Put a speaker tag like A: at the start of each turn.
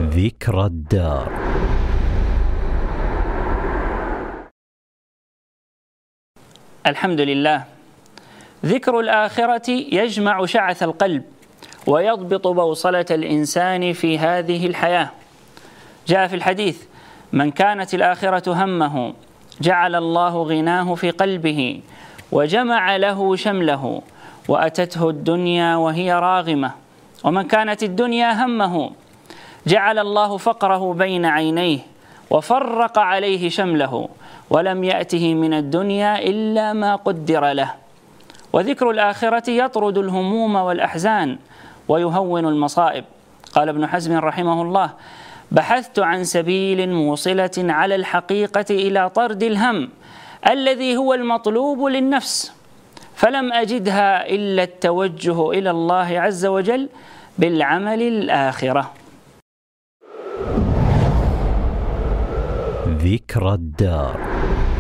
A: ذكرى الدار.
B: الحمد لله. ذكر الآخرة يجمع شعث القلب ويضبط بوصلة الإنسان في هذه الحياة. جاء في الحديث: من كانت الآخرة همه جعل الله غناه في قلبه وجمع له شمله وأتته الدنيا وهي راغمة. ومن كانت الدنيا همه جعل الله فقره بين عينيه وفرق عليه شمله ولم يأته من الدنيا إلا ما قدر له. وذكر الآخرة يطرد الهموم والأحزان ويهون المصائب. قال ابن حزم رحمه الله: بحثت عن سبيل موصلة على الحقيقة إلى طرد الهم الذي هو المطلوب للنفس، فلم أجدها إلا التوجه إلى الله عز وجل بالعمل الآخرة.
A: ذكرى الدار.